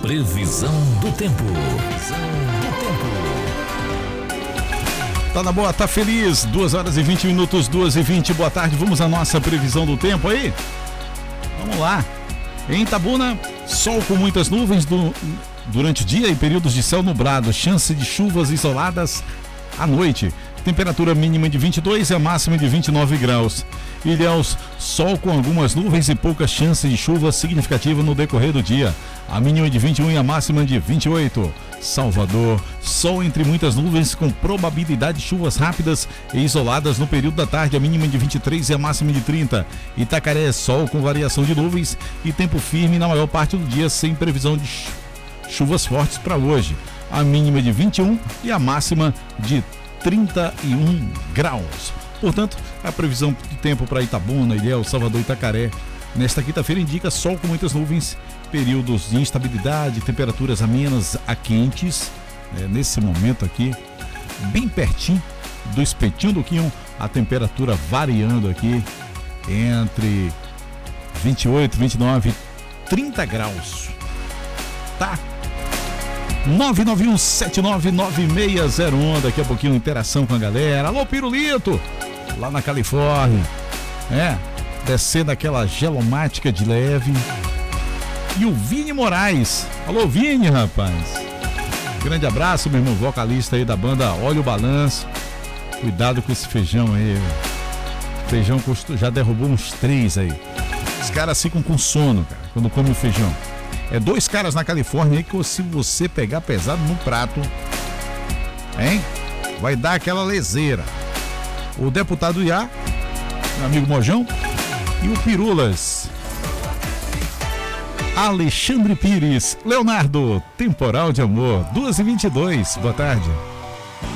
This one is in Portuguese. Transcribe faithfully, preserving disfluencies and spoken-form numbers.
Previsão do tempo. Previsão do tempo. Tá na boa, tá feliz. duas horas e vinte minutos, duas e vinte. Boa tarde, vamos à nossa previsão do tempo aí? Vamos lá. Em Itabuna, sol com muitas nuvens do, durante o dia e períodos de céu nublado. Chance de chuvas isoladas à noite. Temperatura mínima de vinte e dois e a máxima de vinte e nove graus. Ilhéus, sol com algumas nuvens e poucas chances de chuva significativa no decorrer do dia. A mínima de vinte e um e a máxima de vinte e oito. Salvador, sol entre muitas nuvens com probabilidade de chuvas rápidas e isoladas no período da tarde. A mínima de vinte e três e a máxima de trinta. Itacaré, sol com variação de nuvens e tempo firme na maior parte do dia, sem previsão de chuvas fortes para hoje. A mínima de vinte e um e a máxima de trinta e um graus. Portanto, a previsão do tempo para Itabuna, Ilhéus, Salvador e Itacaré nesta quinta-feira indica sol com muitas nuvens, períodos de instabilidade, temperaturas amenas a quentes, né, nesse momento aqui, bem pertinho do espetinho do Quinho, a temperatura variando aqui entre vinte e oito, vinte e nove, trinta graus. Tá? nove nove um sete nove nove seis zero um, daqui a pouquinho interação com a galera. Alô, Pirulito, lá na Califórnia, é, descendo aquela gelomática de leve. E o Vini Moraes, alô Vini, rapaz, grande abraço, meu irmão, vocalista aí da banda Olha o Balanço. Cuidado com esse feijão aí, feijão já derrubou uns três aí. Os caras ficam com sono, cara, quando comem o feijão. É dois caras na Califórnia aí que, se você pegar pesado no prato, hein, vai dar aquela leseira. O deputado Iá, meu amigo Mojão, e o Pirulas. Alexandre Pires, Leonardo, Temporal de Amor, duas e vinte e dois. Boa tarde.